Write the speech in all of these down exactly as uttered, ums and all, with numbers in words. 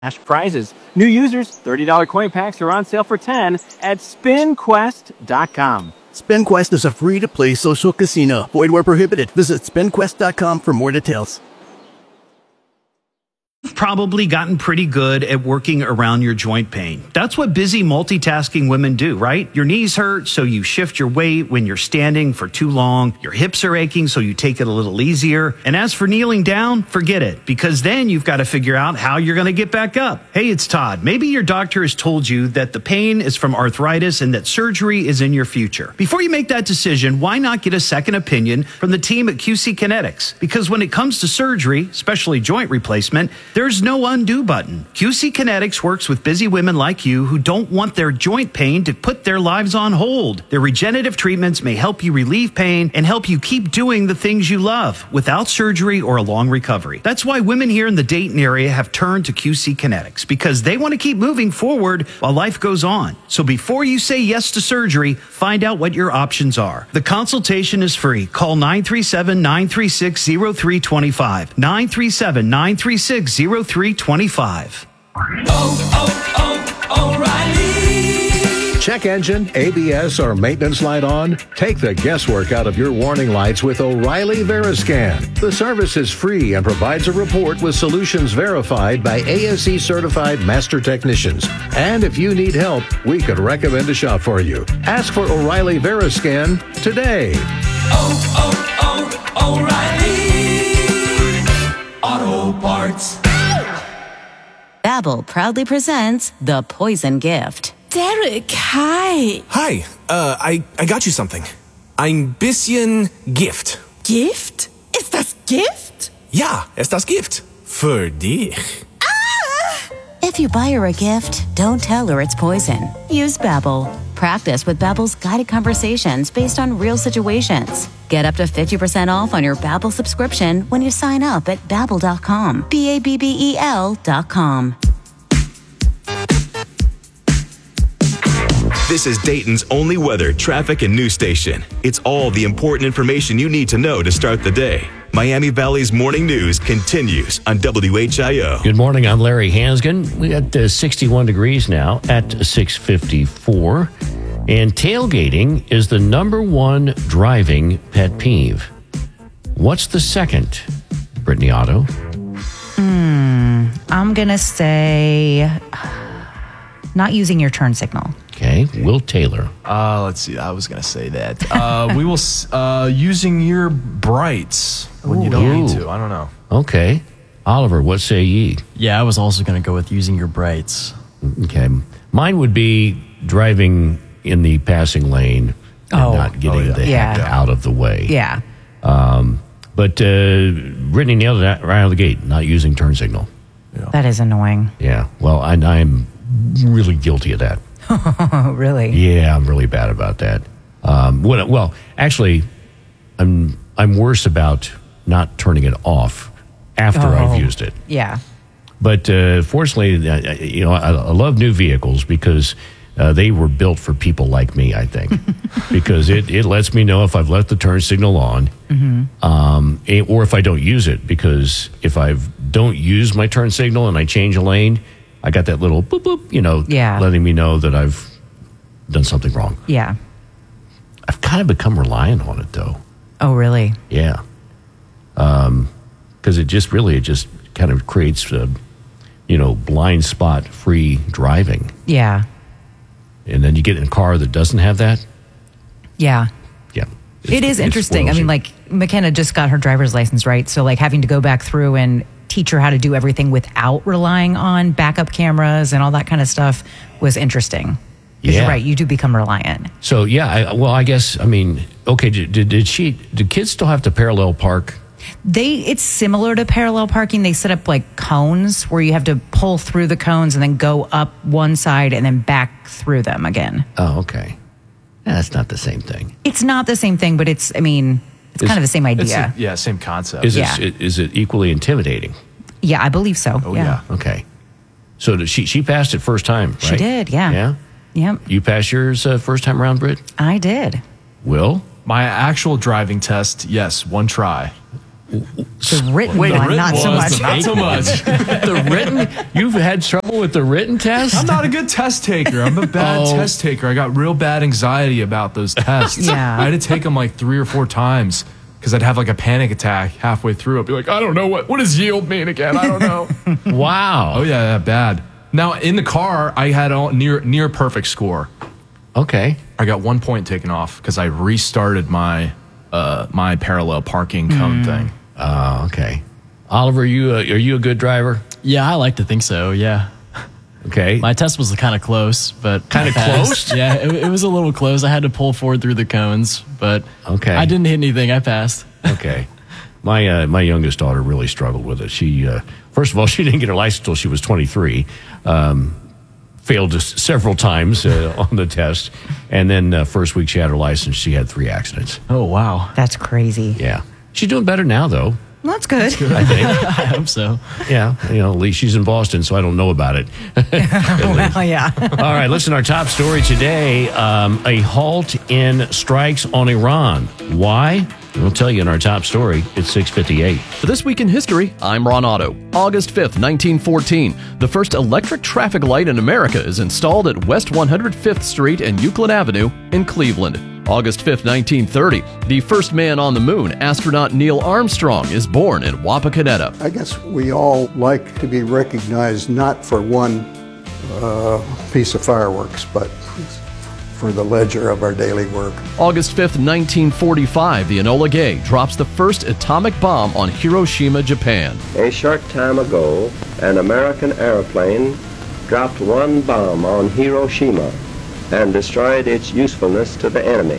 prizes. New users, thirty dollars coin packs are on sale for ten dollars at spin quest dot com. SpinQuest is a free-to-play social casino. Void where prohibited. Visit spin quest dot com for more details. You've probably gotten pretty good at working around your joint pain. That's what busy multitasking women do, right? Your knees hurt, so you shift your weight when you're standing for too long. Your hips are aching, so you take it a little easier. And as for kneeling down, forget it, because then you've got to figure out how you're going to get back up. Hey, it's Todd. Maybe your doctor has told you that the pain is from arthritis and that surgery is in your future. Before you make that decision, why not get a second opinion from the team at Q C Kinetics? Because when it comes to surgery, especially joint replacement, there's no undo button. Q C Kinetics works with busy women like you who don't want their joint pain to put their lives on hold. Their regenerative treatments may help you relieve pain and help you keep doing the things you love without surgery or a long recovery. That's why women here in the Dayton area have turned to Q C Kinetics, because they want to keep moving forward while life goes on. So before you say yes to surgery, find out what your options are. The consultation is free. Call nine three seven, nine three six, zero three two five. nine three seven, nine three six, zero three two five. Oh, oh, oh, O'Reilly. Check engine, A B S, or maintenance light on? Take the guesswork out of your warning lights with O'Reilly Veriscan. The service is free and provides a report with solutions verified by A S E certified master technicians. And if you need help, we could recommend a shop for you. Ask for O'Reilly Veriscan today. Oh, oh, oh, O'Reilly Auto Parts. Babbel proudly presents The Poison Gift. Derek, hi. Hi, uh, I, I got you something. Ein bisschen Gift. Gift? Ist das Gift? Ja, es das Gift. Für dich. Ah! If you buy her a gift, don't tell her it's poison. Use Babbel. Practice with Babbel's guided conversations based on real situations. Get up to fifty percent off on your Babbel subscription when you sign up at babbel dot com. B A B B E L dot com. This is Dayton's only weather, traffic, and news station. It's all the important information you need to know to start the day. Miami Valley's morning news continues on W H I O. Good morning, I'm Larry Hansgen. We got uh, sixty-one degrees now at six fifty-four. And tailgating is the number one driving pet peeve. What's the second, Brittany Otto? Hmm, I'm going to say not using your turn signal. Okay, Will Taylor. Uh, let's see. I was going to say that. Uh, we will uh, using your brights when Ooh. you don't Ooh. need to. I don't know. Okay. Oliver, what say ye? Yeah, I was also going to go with using your brights. Okay. Mine would be driving in the passing lane and oh. not getting oh, yeah. the yeah. heck out of the way. Yeah. Um, but uh, Brittany nailed it right out of the gate, not using turn signal. Yeah. That is annoying. Yeah. Well, I, I'm really guilty of that. Really? Yeah, I'm really bad about that. Um, when, well, actually, I'm I'm worse about not turning it off after oh, I've used it. Yeah. But uh, fortunately, uh, you know, I, I love new vehicles because uh, they were built for people like me, I think, because it, it lets me know if I've left the turn signal on, mm-hmm. um, or if I don't use it. Because if I don't use my turn signal and I change a lane, I got that little boop, boop, you know, yeah. letting me know that I've done something wrong. Yeah. I've kind of become reliant on it, though. Oh, really? Yeah. Um, because it just really, it just kind of creates, uh, you know, blind spot free driving. Yeah. And then you get in a car that doesn't have that. Yeah. Yeah. It is interesting. I mean, like, McKenna just got her driver's license, right? So, like, having to go back through and teach her how to do everything without relying on backup cameras and all that kind of stuff was interesting. Yeah. You're right. You do become reliant. So, yeah, I, well, I guess, I mean, okay, did, did she, did kids still have to parallel park? They, it's similar to parallel parking. They set up like cones where you have to pull through the cones and then go up one side and then back through them again. Oh, okay. Yeah, that's not the same thing. It's not the same thing, but it's, I mean, it's is, kind of the same idea. A, yeah, same concept. Is, yeah. it, is it equally intimidating? Yeah, I believe so. Oh, yeah. yeah. Okay. So did she, she passed it first time, right? She did, yeah. Yeah? Yep. You passed yours uh, first time around, Britt? I did. Will? My actual driving test, yes, one try. The written Wait, one, the written not so was, much. Not so much. The written? You've had trouble with the written test? I'm not a good test taker. I'm a bad Oh. test taker. I got real bad anxiety about those tests. Yeah. I had to take them like three or four times because I'd have like a panic attack halfway through. I'd be like, I don't know what what does yield mean again. I don't know. Wow. Oh yeah, yeah, bad. Now in the car, I had a near near perfect score. Okay. I got one point taken off because I restarted my uh, my parallel parking cone thing. Oh, okay. Oliver, you uh, are you a good driver? Yeah, I like to think so. Yeah. Okay. My test was kind of close, but Kinda I passed. close? Yeah, it, it was a little close. I had to pull forward through the cones, but Okay. I didn't hit anything. I passed. Okay. My uh, my youngest daughter really struggled with it. She uh, first of all, she didn't get her license until she was twenty-three. Um, failed us several times uh, on the test, and then uh, first week she had her license, she had three accidents. Oh wow, That's crazy. Yeah, she's doing better now though. Well, that's good. I think. I hope so. Yeah, you know, at least she's in Boston, so I don't know about it. Well, yeah. All right, listen, our top story today, um, a halt in strikes on Iran. Why? We'll tell you in our top story. It's six fifty-eight. For This Week in History, I'm Ron Otto. August fifth, nineteen fourteen, the first electric traffic light in America is installed at West one hundred fifth Street and Euclid Avenue in Cleveland. August fifth, nineteen thirty, the first man on the moon, astronaut Neil Armstrong, is born in Wapakoneta. I guess we all like to be recognized not for one uh, piece of fireworks, but for the ledger of our daily work. August fifth, nineteen forty-five, the Enola Gay drops the first atomic bomb on Hiroshima, Japan. A short time ago, an American airplane dropped one bomb on Hiroshima and destroyed its usefulness to the enemy.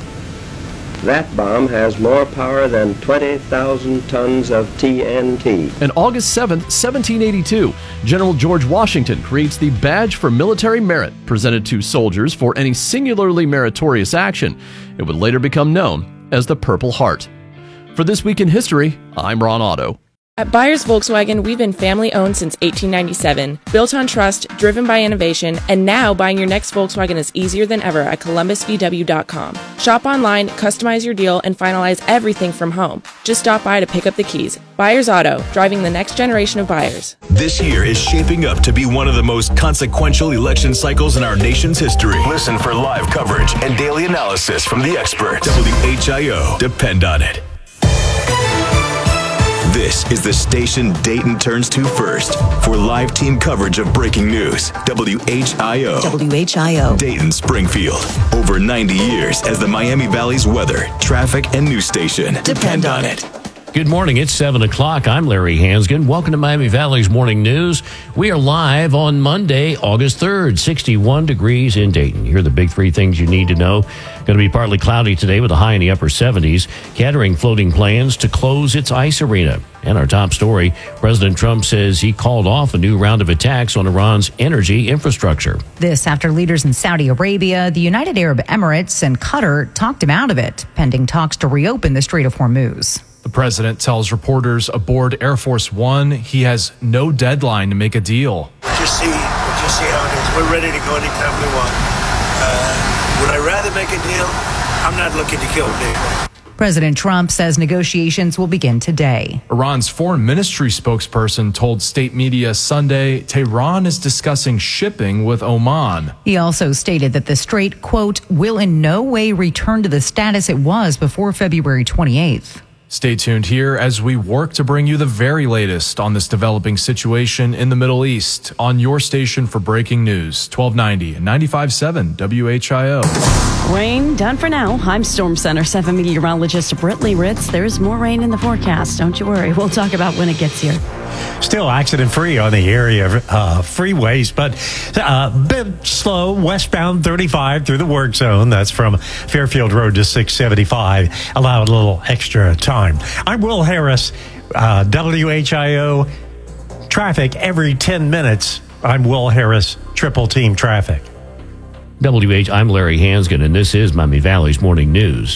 That bomb has more power than twenty thousand tons of T N T. And August seventh, seventeen eighty-two, General George Washington creates the Badge for Military Merit, presented to soldiers for any singularly meritorious action. It would later become known as the Purple Heart. For This Week in History, I'm Ron Otto. At Byers Volkswagen, we've been family-owned since eighteen ninety-seven, built on trust, driven by innovation, and now buying your next Volkswagen is easier than ever at columbus v w dot com. Shop online, customize your deal, and finalize everything from home. Just stop by to pick up the keys. Byers Auto, driving the next generation of buyers. This year is shaping up to be one of the most consequential election cycles in our nation's history. Listen for live coverage and daily analysis from the experts. W H I O. Depend on it. This is the station Dayton turns to first for live team coverage of breaking news. W H I O. W H I O. Dayton, Springfield. Over ninety years as the Miami Valley's weather, traffic, and news station. Depend on it. Good morning. It's seven o'clock. I'm Larry Hansgen. Welcome to Miami Valley's Morning News. We are live on Monday, August third, sixty-one degrees in Dayton. Here are the big three things you need to know. Going to be partly cloudy today with a high in the upper seventies. Kettering floating plans to close its ice arena. And our top story, President Trump says he called off a new round of attacks on Iran's energy infrastructure. This after leaders in Saudi Arabia, the United Arab Emirates, and Qatar talked him out of it, pending talks to reopen the Strait of Hormuz. The president tells reporters aboard Air Force One he has no deadline to make a deal. Just see, just see how it is. We're ready to go anytime we want. Uh, would I rather make a deal? I'm not looking to kill people. President Trump says negotiations will begin today. Iran's foreign ministry spokesperson told state media Sunday Tehran is discussing shipping with Oman. He also stated that the strait, quote, will in no way return to the status it was before February twenty-eighth. Stay tuned here as we work to bring you the very latest on this developing situation in the Middle East on your station for breaking news, twelve ninety and ninety-five point seven W H I O. Rain done for now. I'm Storm Center seven meteorologist Brittany Ritz. There's more rain in the forecast. Don't you worry. We'll talk about when it gets here. Still accident-free on the area uh, freeways, but a uh, bit slow westbound thirty-five through the work zone. That's from Fairfield Road to six seventy-five. Allow a little extra time. I'm Will Harris, uh, W H I O traffic every ten minutes. I'm Will Harris, Triple Team Traffic. W H, I'm Larry Hansgen, and this is Miami Valley's Morning News.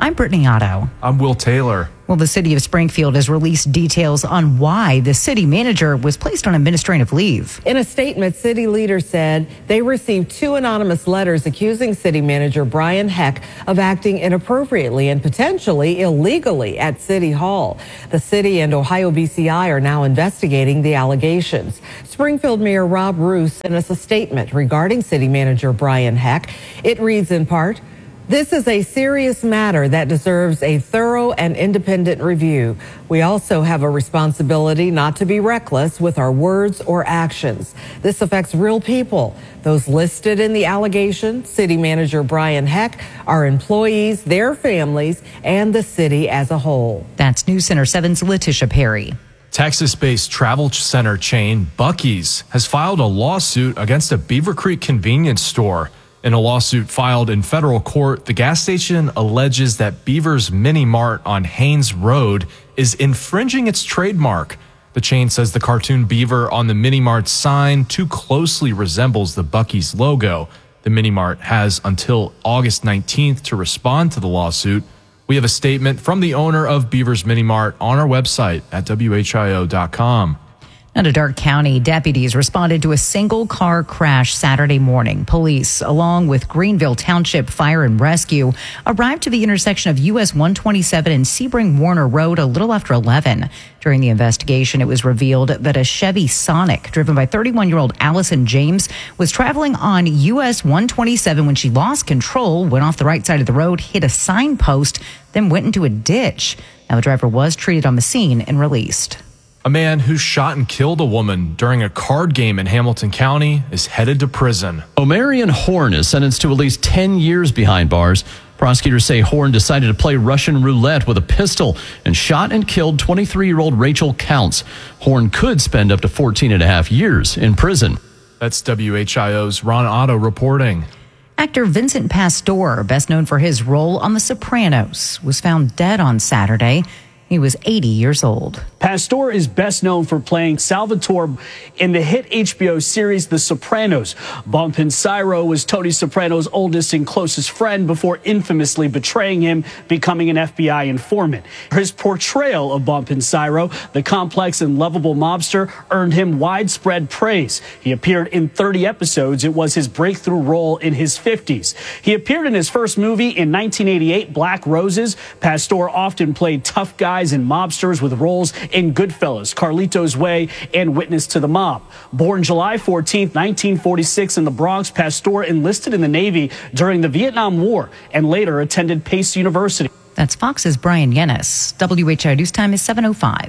I'm Brittany Otto. I'm Will Taylor. Well, the city of Springfield has released details on why the city manager was placed on administrative leave. In a statement, city leaders said they received two anonymous letters accusing city manager Brian Heck of acting inappropriately and potentially illegally at City Hall. The city and Ohio B C I are now investigating the allegations. Springfield Mayor Rob Roos sent us a statement regarding city manager Brian Heck. It reads in part, "This is a serious matter that deserves a thorough and independent review. We also have a responsibility not to be reckless with our words or actions. This affects real people. Those listed in the allegation, City Manager Brian Heck, our employees, their families, and the city as a whole." That's News Center seven's Letitia Perry. Texas-based travel center chain Buc-ee's has filed a lawsuit against a Beaver Creek convenience store. In a lawsuit filed in federal court, the gas station alleges that Beaver's Mini Mart on Haynes Road is infringing its trademark. The chain says the cartoon beaver on the Mini Mart sign too closely resembles the Buc-ee's logo. The Mini Mart has until August nineteenth to respond to the lawsuit. We have a statement from the owner of Beaver's Mini Mart on our website at W H I O dot com. Out of Darke County, deputies responded to a single car crash Saturday morning. Police, along with Greenville Township Fire and Rescue, arrived to the intersection of U S one twenty-seven and Sebring Warner Road a little after eleven. During the investigation, it was revealed that a Chevy Sonic, driven by thirty-one-year-old Allison James, was traveling on U S one twenty-seven when she lost control, went off the right side of the road, hit a signpost, then went into a ditch. Now, the driver was treated on the scene and released. A man who shot and killed a woman during a card game in Hamilton County is headed to prison. Omarion Horn is sentenced to at least ten years behind bars. Prosecutors say Horn decided to play Russian roulette with a pistol and shot and killed twenty-three-year-old Rachel Counts. Horn could spend up to fourteen and a half years in prison. That's W H I O's Ron Otto reporting. Actor Vincent Pastore, best known for his role on The Sopranos, was found dead on Saturday. He was eighty years old. Pastore is best known for playing Salvatore in the hit H B O series The Sopranos. Bump Pensiro was Tony Soprano's oldest and closest friend before infamously betraying him, becoming an F B I informant. His portrayal of Bump Pensiro, the complex and lovable mobster, earned him widespread praise. He appeared in thirty episodes. It was his breakthrough role in his fifties. He appeared in his first movie in nineteen eighty-eight, Black Roses. Pastore often played tough guys and mobsters with roles in Goodfellas, Carlito's Way, and Witness to the Mob. Born July fourteenth, nineteen forty-six in the Bronx, Pastore enlisted in the Navy during the Vietnam War and later attended Pace University. That's Fox's Brian Yennis. W H I News time is seven oh five.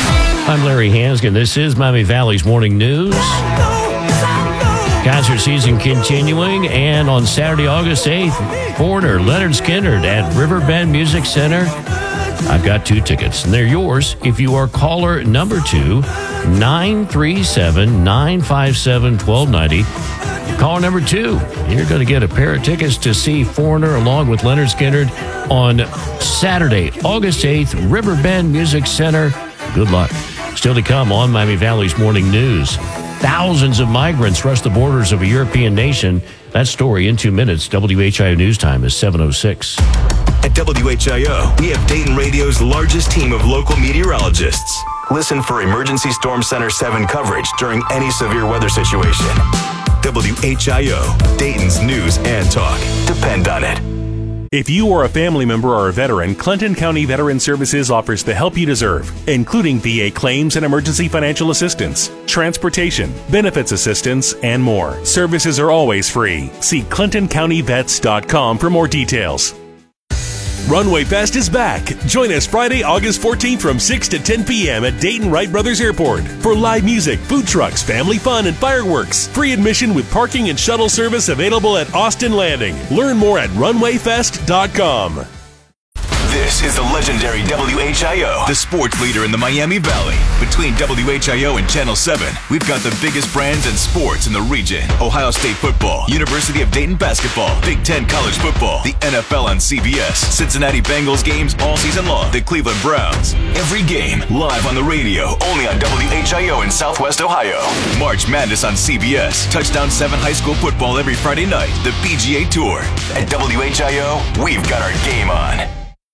I'm Larry Hansgen. This is Miami Valley's Morning News. Concert season continuing, and on Saturday, August eighth, Foreigner, Leonard Skinner at Riverbend Music Center. I've got two tickets, and they're yours if you are caller number two, nine three seven, nine five seven, one two nine zero. Caller number two, you're going to get a pair of tickets to see Foreigner along with Leonard Skinner on Saturday, August eighth, Riverbend Music Center. Good luck. Still to come on Miami Valley's Morning News. Thousands of migrants rush the borders of a European nation. That story in two minutes. W H I O News time is seven oh six. At W H I O, we have Dayton Radio's largest team of local meteorologists. Listen for Emergency Storm Center seven coverage during any severe weather situation. W H I O, Dayton's news and talk. Depend on it. If you are a family member or a veteran, Clinton County Veteran Services offers the help you deserve, including V A claims and emergency financial assistance, transportation, benefits assistance, and more. Services are always free. See clinton county vets dot com for more details. Runway Fest is back. Join us Friday, August fourteenth from six to ten p.m. at Dayton Wright Brothers Airport for live music, food trucks, family fun, and fireworks. Free admission with parking and shuttle service available at Austin Landing. Learn more at runway fest dot com. This is the legendary W H I O, the sports leader in the Miami Valley. Between W H I O and Channel seven, we've got the biggest brands and sports in the region. Ohio State football, University of Dayton basketball, Big Ten college football, the N F L on C B S, Cincinnati Bengals games all season long, the Cleveland Browns. Every game live on the radio, only on W H I O in Southwest Ohio. March Madness on C B S, Touchdown seven high school football every Friday night, the P G A Tour. At W H I O, we've got our game on.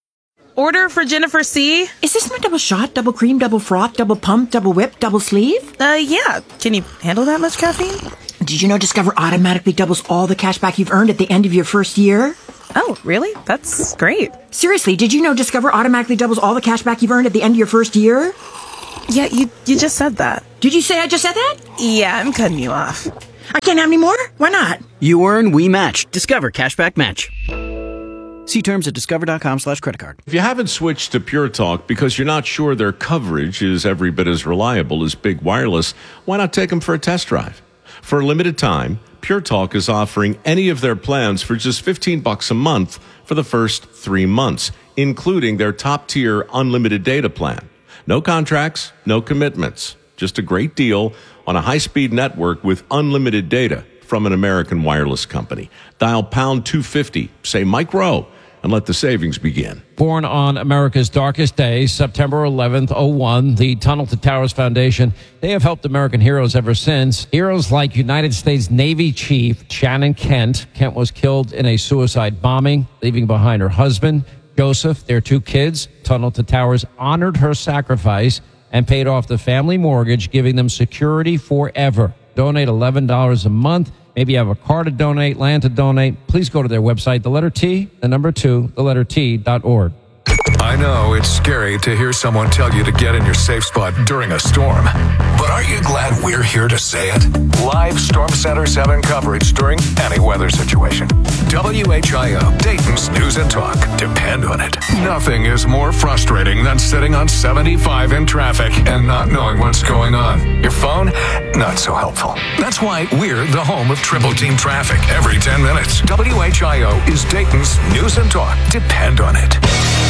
Order for Jennifer C. Is this my double shot, double cream, double froth, double pump, double whip, double sleeve? Uh, yeah. Can you handle that much caffeine? Did you know Discover automatically doubles all the cash back you've earned at the end of your first year? Oh, really? That's great. Seriously, did you know Discover automatically doubles all the cash back you've earned at the end of your first year? Yeah, you you just said that. Did you say I just said that? Yeah, I'm cutting you off. I can't have any more? Why not? You earn, we match. Discover Cashback Match. See terms at discover.com slash credit card. If you haven't switched to Pure Talk because you're not sure their coverage is every bit as reliable as Big Wireless, why not take them for a test drive? For a limited time, Pure Talk is offering any of their plans for just fifteen bucks a month for the first three months, including their top-tier unlimited data plan. No contracts, no commitments. Just a great deal on a high-speed network with unlimited data from an American wireless company. Dial pound two fifty, say Mike Rowe, and let the savings begin. Born on America's darkest day, September eleventh, oh one, the Tunnel to Towers Foundation, they have helped American heroes ever since. Heroes like United States Navy Chief Shannon Kent. Kent was killed in a suicide bombing, leaving behind her husband, Joseph, their two kids. Tunnel to Towers honored her sacrifice and paid off the family mortgage, giving them security forever. Donate eleven dollars a month. Maybe you have a car to donate, land to donate. Please go to their website, the letter T, the number two, the letter T dot org. I know it's scary to hear someone tell you to get in your safe spot during a storm. But aren't you glad we're here to say it? Live Storm Center seven coverage during any weather situation. W H I O, Dayton's News and Talk. Depend on it. Nothing is more frustrating than sitting on seventy-five in traffic and not knowing what's going on. Your phone, not so helpful. That's why we're the home of Triple Team Traffic every ten minutes. W H I O is Dayton's News and Talk. Depend on it.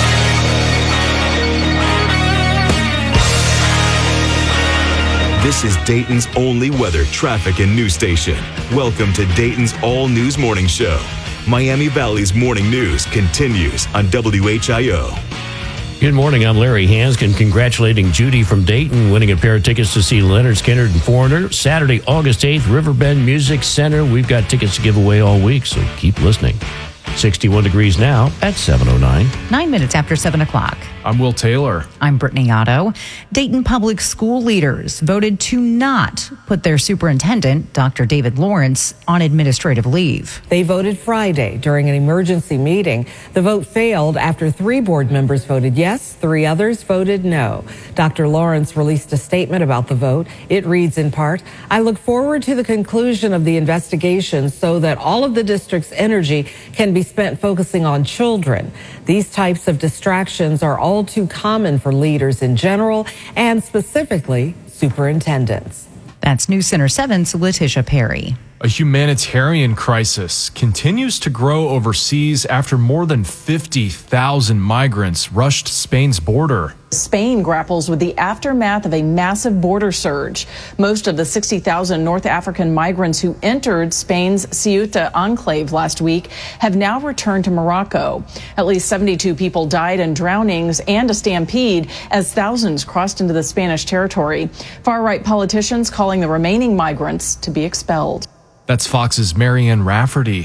This is Dayton's only weather, traffic, and news station. Welcome to Dayton's All News Morning Show. Miami Valley's morning news continues on W H I O. Good morning. I'm Larry Hanskin, congratulating Judy from Dayton, winning a pair of tickets to see Leonard Skinner and Foreigner Saturday, August eighth, Riverbend Music Center. We've got tickets to give away all week, so keep listening. sixty-one degrees now at seven oh nine. Nine minutes after seven o'clock. I'm Will Taylor. I'm Brittany Otto. Dayton Public School leaders voted to not put their superintendent, Doctor David Lawrence, on administrative leave. They voted Friday during an emergency meeting. The vote failed after three board members voted yes, three others voted no. Doctor Lawrence released a statement about the vote. It reads in part, "I look forward to the conclusion of the investigation so that all of the district's energy can be spent focusing on children. These types of distractions are all too common for leaders in general and specifically superintendents." That's News Center seven's Letitia Perry. A humanitarian crisis continues to grow overseas after more than fifty thousand migrants rushed Spain's border. Spain grapples with the aftermath of a massive border surge. Most of the sixty thousand North African migrants who entered Spain's Ceuta enclave last week have now returned to Morocco. At least seventy-two people died in drownings and a stampede as thousands crossed into the Spanish territory. Far-right politicians calling the remaining migrants to be expelled. That's Fox's Marianne Rafferty.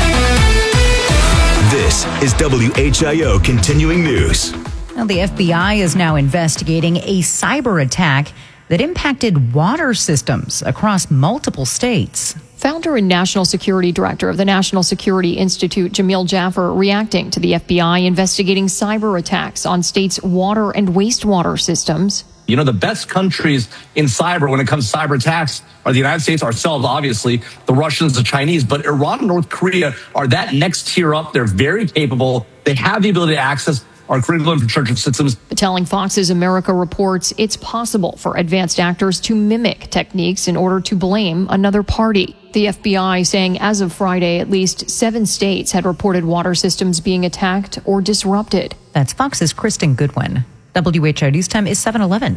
This is W H I O Continuing News. Now, the F B I is now investigating a cyber attack that impacted water systems across multiple states. Founder and National Security Director of the National Security Institute, Jamil Jaffer, reacting to the F B I investigating cyber attacks on states' water and wastewater systems. You know, the best countries in cyber when it comes to cyber attacks are the United States, ourselves, obviously, the Russians, the Chinese, but Iran and North Korea are that next tier up. They're very capable. They have the ability to access our critical infrastructure systems. But telling Fox's America reports it's possible for advanced actors to mimic techniques in order to blame another party. The F B I saying as of Friday, at least seven states had reported water systems being attacked or disrupted. That's Fox's Kristen Goodwin. W H I O News Time is seven eleven.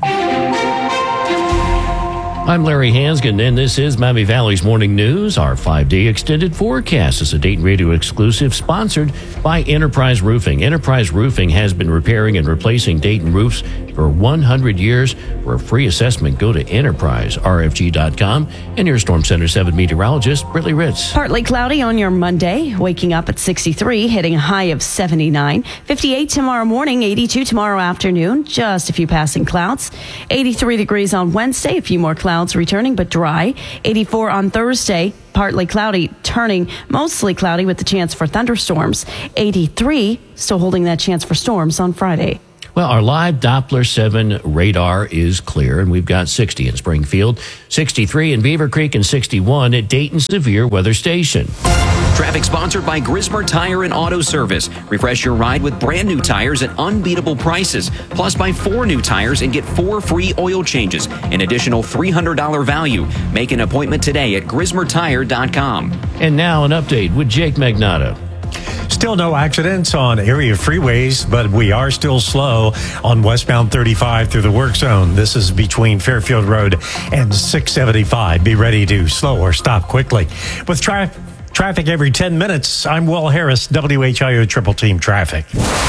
I'm Larry Hanskin, and this is Miami Valley's Morning News. Our five-day extended forecast is a Dayton Radio exclusive sponsored by Enterprise Roofing. Enterprise Roofing has been repairing and replacing Dayton roofs for one hundred years. For a free assessment, go to enterprise r f g dot com. And your Storm Center seven meteorologist, Brittany Ritz. Partly cloudy on your Monday, waking up at sixty-three, hitting a high of seventy-nine. fifty-eight tomorrow morning, eighty-two tomorrow afternoon, just a few passing clouds. eighty-three degrees on Wednesday, a few more clouds returning, but dry. eighty-four on Thursday, partly cloudy, turning mostly cloudy with the chance for thunderstorms. eighty-three, still holding that chance for storms on Friday. Well, our live Doppler seven radar is clear, and we've got sixty in Springfield, sixty-three in Beaver Creek, and sixty-one at Dayton Severe Weather Station. Traffic sponsored by Grismer Tire and Auto Service. Refresh your ride with brand new tires at unbeatable prices. Plus, buy four new tires and get four free oil changes. An additional three hundred dollars value. Make an appointment today at grismer tire dot com. And now an update with Jake Magnato. Still no accidents on area freeways, but we are still slow on westbound thirty-five through the work zone. This is between Fairfield Road and six seventy-five. Be ready to slow or stop quickly. With tra- traffic every ten minutes, I'm Will Harris, W H I O Triple Team Traffic.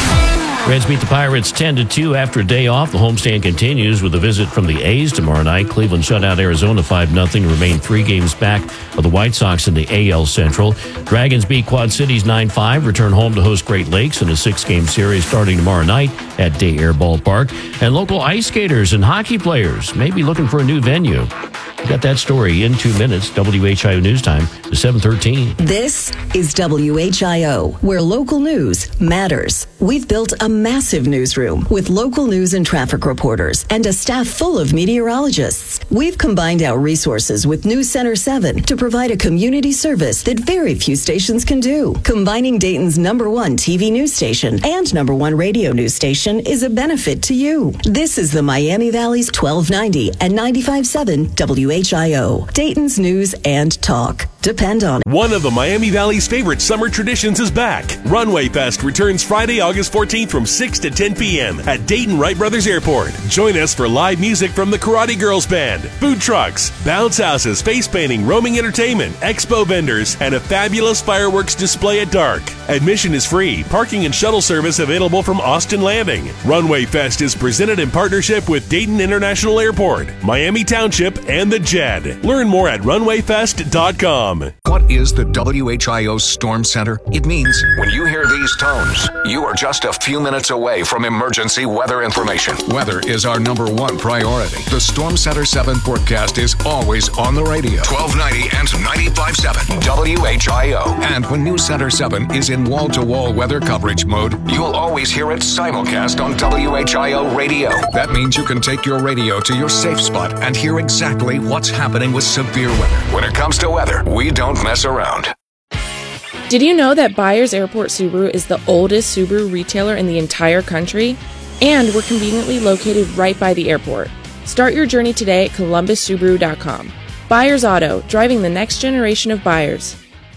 Reds beat the Pirates ten to two after a day off. The homestand continues with a visit from the A's tomorrow night. Cleveland shut out Arizona five nothing to remain three games back of the White Sox in the A L Central. Dragons beat Quad Cities nine five, return home to host Great Lakes in a six-game series starting tomorrow night at Day Air Ballpark. And local ice skaters and hockey players may be looking for a new venue. We got that story in two minutes. W H I O News Time to seven thirteen. This is W H I O, where local news matters. We've built a massive newsroom with local news and traffic reporters and a staff full of meteorologists. We've combined our resources with News Center seven to provide a community service that very few stations can do. Combining Dayton's number one T V news station and number one radio news station is a benefit to you. This is the Miami Valley's twelve ninety and ninety-five point seven W H I O, Dayton's news and talk. Depend on it. One of the Miami Valley's favorite summer traditions is back. Runway Fest returns Friday, August fourteenth from six to ten p.m. at Dayton Wright Brothers Airport. Join us for live music from the Karate Girls Band, food trucks, bounce houses, face painting, roaming entertainment, expo vendors, and a fabulous fireworks display at dark. Admission is free. Parking and shuttle service available from Austin Landing. Runway Fest is presented in partnership with Dayton International Airport, Miami Township, and the J E D. Learn more at runway fest dot com. What is the W H I O Storm Center? It means when you hear these tones, you are just a few minutes away from emergency weather information. Weather is our number one priority. The Storm Center seven forecast is always on the radio. twelve ninety and ninety-five point seven W H I O. And when News Center seven is in wall-to-wall weather coverage mode, you'll always hear it simulcast on W H I O radio. That means you can take your radio to your safe spot and hear exactly what's happening with severe weather. When it comes to weather, we don't mess around. Did you know that Byers Airport Subaru is the oldest Subaru retailer in the entire country? And we're conveniently located right by the airport. Start your journey today at columbus subaru dot com. Byers Auto, driving the next generation of buyers.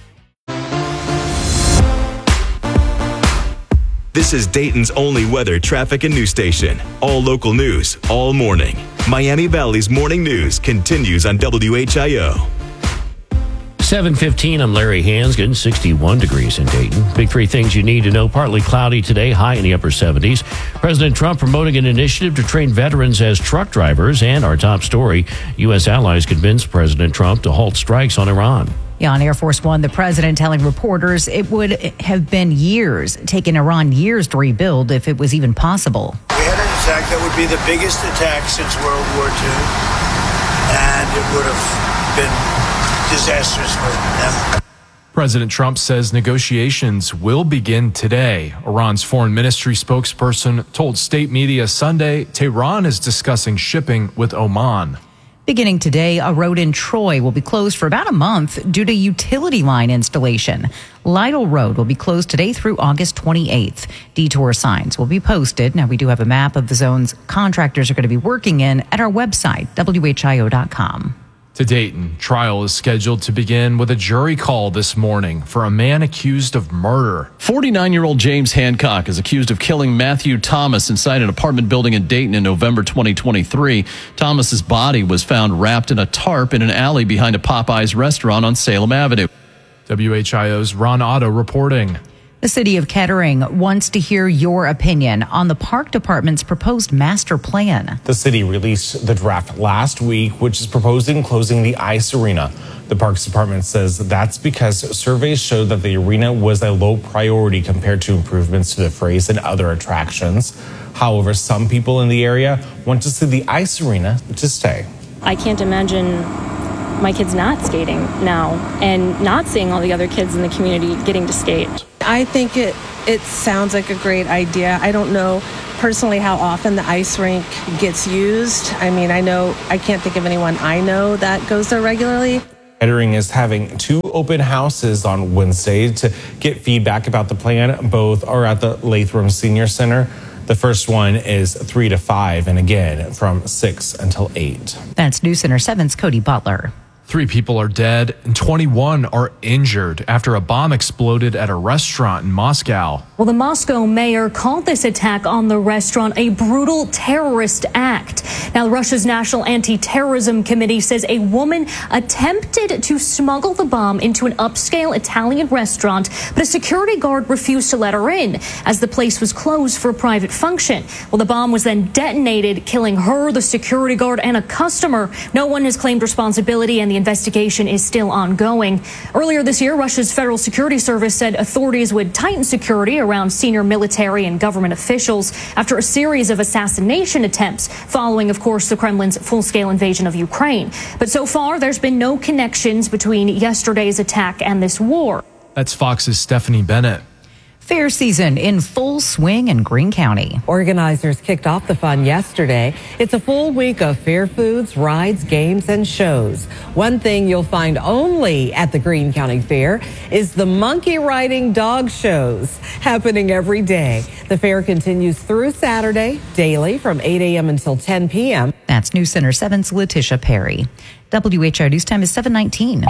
This is Dayton's only weather, traffic, and news station. All local news, all morning. Miami Valley's morning news continues on W H I O. seven fifteen, I'm Larry Hansgen, sixty-one degrees in Dayton. Big three things you need to know. Partly cloudy today, high in the upper seventies. President Trump promoting an initiative to train veterans as truck drivers. And our top story, U S allies convinced President Trump to halt strikes on Iran. Yeah, on Air Force One, the president telling reporters it would have been years, taken Iran years to rebuild if it was even possible. We had an attack that would be the biggest attack since World War Two, and it would have been disastrous for them. President Trump says negotiations will begin today. Iran's foreign ministry spokesperson told state media Sunday Tehran is discussing shipping with Oman. Beginning today, a road in Troy will be closed for about a month due to utility line installation. Lytle Road will be closed today through August twenty-eighth. Detour signs will be posted. Now, we do have a map of the zones contractors are going to be working in at our website, W H I O dot com. To Dayton, trial is scheduled to begin with a jury call this morning for a man accused of murder. forty-nine-year-old James Hancock is accused of killing Matthew Thomas inside an apartment building in Dayton in November twenty twenty-three. Thomas's body was found wrapped in a tarp in an alley behind a Popeyes restaurant on Salem Avenue. W H I O's Ron Otto reporting. The city of Kettering wants to hear your opinion on the park department's proposed master plan. The city released the draft last week, which is proposing closing the ice arena. The Parks Department says that's because surveys showed that the arena was a low priority compared to improvements to the Freys and other attractions. However, some people in the area want to see the ice arena to stay. I can't imagine my kids not skating now and not seeing all the other kids in the community getting to skate. I think it it sounds like a great idea. I don't know personally how often the ice rink gets used. I mean, I know I can't think of anyone I know that goes there regularly. Kettering is having two open houses on Wednesday to get feedback about the plan. Both are at the Latham Senior Center. The first one is three to five, and again from six until eight. That's News Center seven's Cody Butler. Three people are dead and twenty-one are injured after a bomb exploded at a restaurant in Moscow. Well, the Moscow mayor called this attack on the restaurant a brutal terrorist act. Now, Russia's National Anti-Terrorism Committee says a woman attempted to smuggle the bomb into an upscale Italian restaurant, but a security guard refused to let her in as the place was closed for a private function. Well, the bomb was then detonated, killing her, the security guard, and a customer. No one has claimed responsibility, and the investigation is still ongoing. Earlier this year, Russia's Federal Security Service said authorities would tighten security around senior military and government officials after a series of assassination attempts following, of course, the Kremlin's full-scale invasion of Ukraine. But so far, there's been no connections between yesterday's attack and this war. That's Fox's Stephanie Bennett. Fair season in full swing in Greene County. Organizers kicked off the fun yesterday. It's a full week of fair foods, rides, games, and shows. One thing you'll find only at the Greene County Fair is the monkey riding dog shows happening every day. The fair continues through Saturday, daily from eight a.m. until ten p.m. That's News Center seven's Letitia Perry. W H I O News Time is seven nineteen.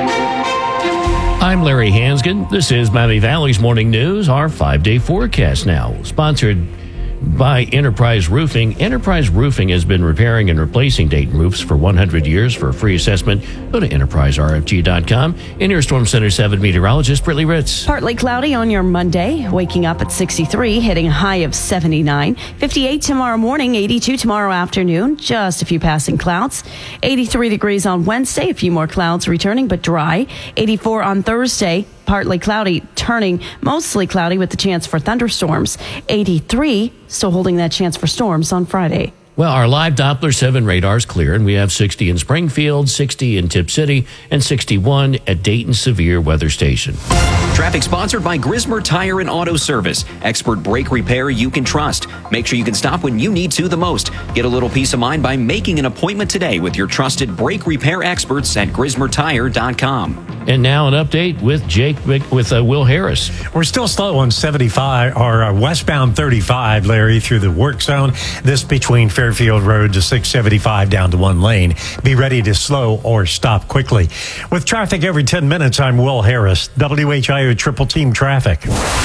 I'm Larry Hansgen. This is Miami Valley's Morning News, our five-day forecast now, sponsored by Enterprise Roofing. Enterprise Roofing has been repairing and replacing Dayton roofs for one hundred years. For a free assessment, go to enterprise r f g dot com. In your Storm Center seven meteorologist, Brittany Ritz. Partly cloudy on your Monday, waking up at sixty-three, hitting a high of seventy-nine. fifty-eight tomorrow morning, eighty-two tomorrow afternoon, just a few passing clouds. eighty-three degrees on Wednesday, a few more clouds returning, but dry. eighty-four on Thursday. Partly cloudy, turning mostly cloudy with the chance for thunderstorms. eighty-three, still holding that chance for storms on Friday. Well, our live Doppler seven radar is clear, and we have sixty in Springfield, sixty in Tip City, and sixty-one at Dayton Severe Weather Station. Traffic sponsored by Grismer Tire and Auto Service. Expert brake repair you can trust. Make sure you can stop when you need to the most. Get a little peace of mind by making an appointment today with your trusted brake repair experts at grismer tire dot com. And now an update with Jake with uh, Will Harris. We're still slow on seventy-five or uh, westbound thirty-five, Larry, through the work zone. This between Fairfield Road to six seventy-five down to one lane. Be ready to slow or stop quickly. With traffic every ten minutes, I'm Will Harris, W H I O Triple Team Traffic.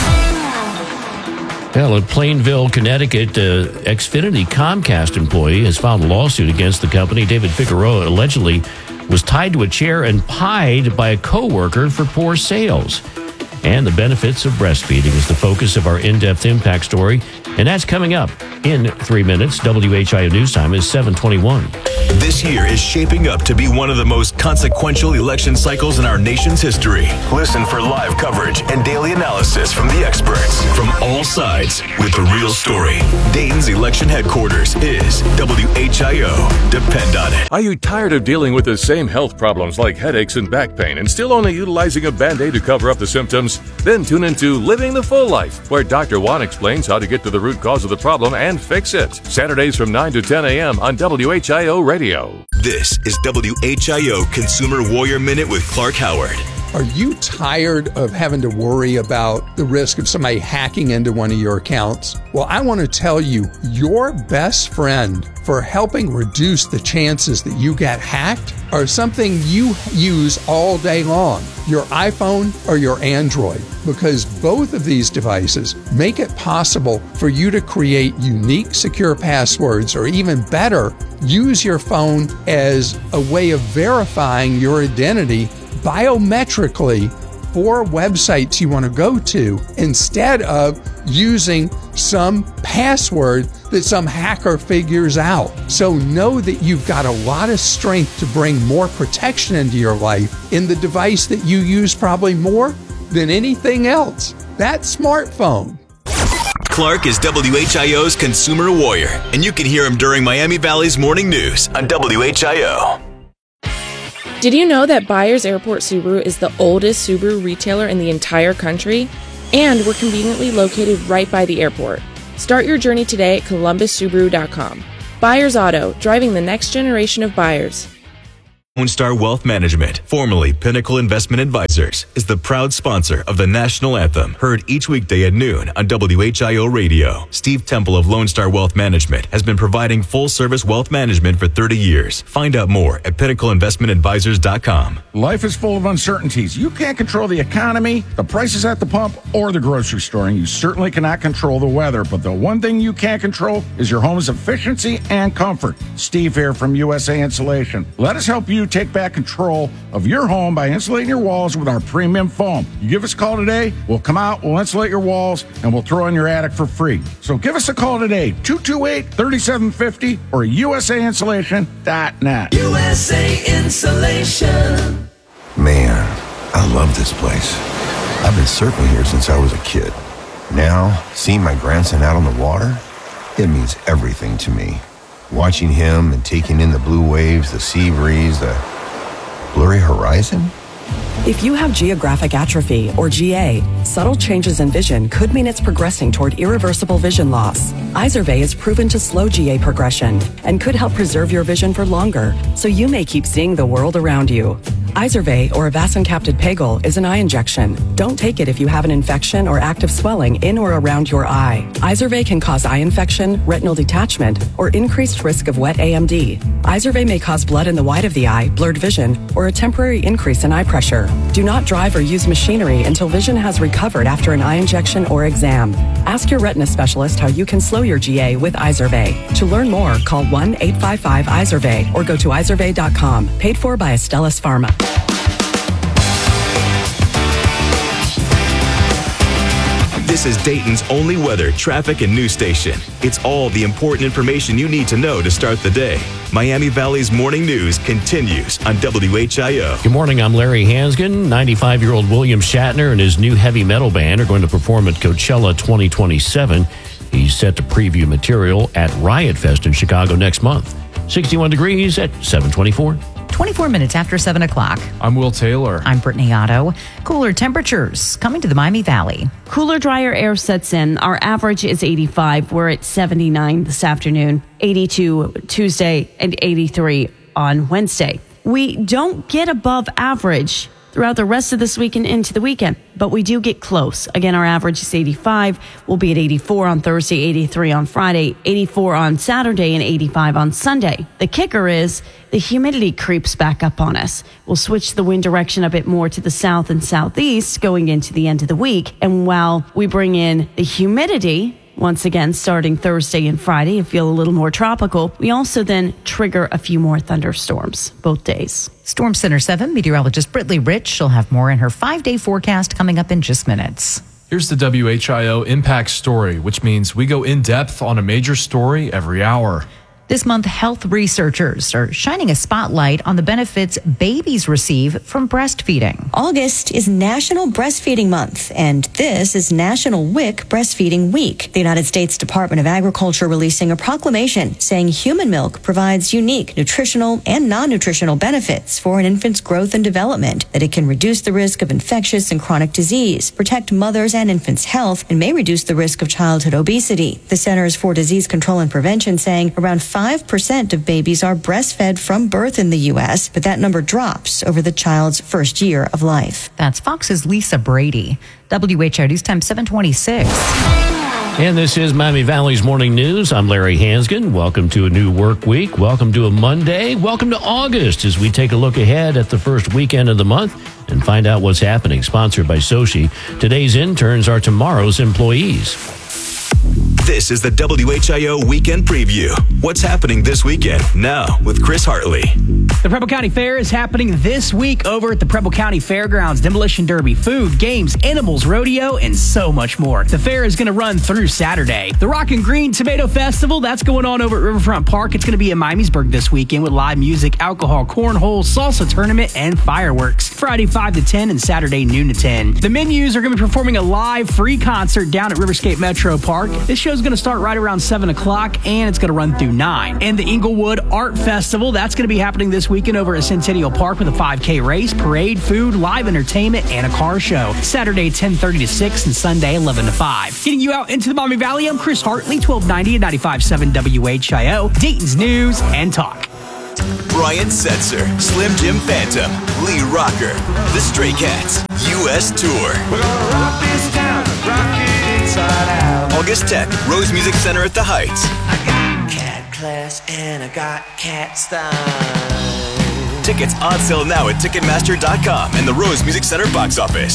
Well, in Plainville, Connecticut, uh, Xfinity Comcast employee has filed a lawsuit against the company. David Figueroa allegedly was tied to a chair and pied by a coworker for poor sales. And the benefits of breastfeeding is the focus of our in-depth impact story. And that's coming up in three minutes. W H I O News Time is seven twenty-one. This year is shaping up to be one of the most consequential election cycles in our nation's history. Listen for live coverage and daily analysis from the experts from all sides with the real story. Dayton's election headquarters is W H I O. Depend on it. Are you tired of dealing with the same health problems like headaches and back pain and still only utilizing a Band-Aid to cover up the symptoms? Then tune into Living the Full Life, where Doctor Juan explains how to get to the root cause of the problem and fix it. Saturdays from nine to ten a.m. on W H I O Radio. This is W H I O Consumer Warrior Minute with Clark Howard. Are you tired of having to worry about the risk of somebody hacking into one of your accounts? Well, I want to tell you, your best friend for helping reduce the chances that you get hacked are something you use all day long, your iPhone or your Android, because both of these devices make it possible for you to create unique, secure passwords, or even better, use your phone as a way of verifying your identity biometrically four websites you want to go to instead of using some password that some hacker figures out. So know that you've got a lot of strength to bring more protection into your life in the device that you use probably more than anything else, that smartphone. Clark is W H I O's consumer warrior, and you can hear him during Miami Valley's morning news on W H I O. Did you know that Byers Airport Subaru is the oldest Subaru retailer in the entire country? And we're conveniently located right by the airport. Start your journey today at columbus subaru dot com. Byers Auto, driving the next generation of buyers. Lone Star Wealth Management, formerly Pinnacle Investment Advisors, is the proud sponsor of the National Anthem, heard each weekday at noon on W H I O Radio. Steve Temple of Lone Star Wealth Management has been providing full-service wealth management for thirty years. Find out more at pinnacle investment advisors dot com. Life is full of uncertainties. You can't control the economy, the prices at the pump, or the grocery store, and you certainly cannot control the weather. But the one thing you can control is your home's efficiency and comfort. Steve here from U S A Insulation. Let us help you take back control of your home by insulating your walls with our premium foam. You give us a call today, we'll come out, we'll insulate your walls, and we'll throw in your attic for free. So give us a call today, two two eight, three seven five zero or U S A insulation dot net. U S A Insulation. Man, I love this place. I've been surfing here since I was a kid. Now, seeing my grandson out on the water, it means everything to me. Watching him and taking in the blue waves, the sea breeze, the blurry horizon. If you have geographic atrophy, or G A, subtle changes in vision could mean it's progressing toward irreversible vision loss. Izervay is proven to slow G A progression and could help preserve your vision for longer, so you may keep seeing the world around you. Izervay, or avacincaptad pegol, is an eye injection. Don't take it if you have an infection or active swelling in or around your eye. Izervay can cause eye infection, retinal detachment, or increased risk of wet A M D. Izervay may cause blood in the white of the eye, blurred vision, or a temporary increase in eye pressure. Do not drive or use machinery until vision has recovered after an eye injection or exam. Ask your retina specialist how you can slow your G A with Izervay. To learn more, call one eight five five Izervay or go to izervay dot com. Paid for by Astellas Pharma. This is Dayton's only weather, traffic, and news station. It's all the important information you need to know to start the day. Miami Valley's morning news continues on W H I O. Good morning, I'm Larry Hansgen. ninety-five-year-old William Shatner and his new heavy metal band are going to perform at Coachella twenty twenty-seven. He's set to preview material at Riot Fest in Chicago next month. sixty-one degrees at seven twenty-four. twenty-four minutes after seven o'clock. I'm Will Taylor. I'm Brittany Otto. Cooler temperatures coming to the Miami Valley. Cooler, drier air sets in. Our average is eighty-five. We're at seventy-nine this afternoon, eighty-two Tuesday, and eighty-three on Wednesday. We don't get above average throughout the rest of this week and into the weekend, but we do get close. Again, our average is eighty-five. We'll be at eighty-four on Thursday, eighty-three on Friday, eighty-four on Saturday, and eighty-five on Sunday. The kicker is the humidity creeps back up on us. We'll switch the wind direction a bit more to the south and southeast going into the end of the week. And while we bring in the humidity, once again, starting Thursday and Friday, and feel a little more tropical, we also then trigger a few more thunderstorms both days. Storm Center seven meteorologist Brittany Rich. She'll have more in her five-day forecast coming up in just minutes. Here's the W H I O Impact Story, which means we go in depth on a major story every hour. This month, health researchers are shining a spotlight on the benefits babies receive from breastfeeding. August is National Breastfeeding Month, and this is National W I C Breastfeeding Week. The United States Department of Agriculture releasing a proclamation saying human milk provides unique nutritional and non-nutritional benefits for an infant's growth and development, that it can reduce the risk of infectious and chronic disease, protect mothers' and infants' health, and may reduce the risk of childhood obesity. The Centers for Disease Control and Prevention saying around five percent of babies are breastfed from birth in the U S, but that number drops over the child's first year of life. That's Fox's Lisa Brady. W H I O News Time seven twenty-six. And this is Miami Valley's Morning News. I'm Larry Hansgen. Welcome to a new work week. Welcome to a Monday. Welcome to August as we take a look ahead at the first weekend of the month and find out what's happening. Sponsored by Sochi. Today's interns are tomorrow's employees. This is the W H I O Weekend Preview. What's happening this weekend? Now with Chris Hartley. The Preble County Fair is happening this week over at the Preble County Fairgrounds. Demolition Derby, food, games, animals, rodeo, and so much more. The fair is going to run through Saturday. The Rock and Green Tomato Festival, that's going on over at Riverfront Park. It's going to be in Miamisburg this weekend with live music, alcohol, cornhole, salsa tournament, and fireworks. Friday five to ten and Saturday noon to ten. The Menus are going to be performing a live free concert down at Riverscape Metro Park. This show's going to start right around seven o'clock and it's going to run through nine. And the Inglewood Art Festival, that's going to be happening this weekend over at Centennial Park with a five K race, parade, food, live entertainment, and a car show. Saturday ten thirty to six and Sunday eleven to five. Getting you out into the Miami Valley, I'm Chris Hartley, twelve ninety and ninety-five point seven W H I O, Dayton's News and Talk. Brian Setzer, Slim Jim Phantom, Lee Rocker, The Stray Cats, U S Tour. We're gonna rock this town, rock it inside out. August tenth, Rose Music Center at the Heights. I got cat class and I got cat style. Tickets on sale now at Ticketmaster dot com and the Rose Music Center box office.